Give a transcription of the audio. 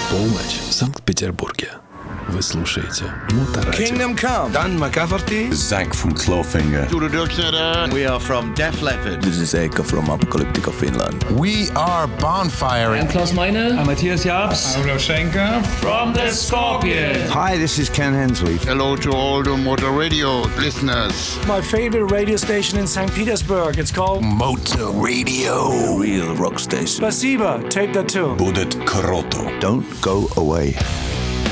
Полночь в Санкт-Петербурге. Вы слушаете Моторадио. Kingdom Come. Dan McCafferty. Zack from Clawfinger. We are from Def Leppard. This is Eka from Apocalyptica, Finland. We are Bonfire. I'm Klaus Meine. I'm Matthias Jabs. I'm Schenker. From the Scorpions. Hi, this is Ken Hensley. Hello to all the Motor Radio listeners. My favorite radio station in St. Petersburg. It's called Motor Radio. A real rock station. Spasiba. Take that too. Будет круто. Don't go away.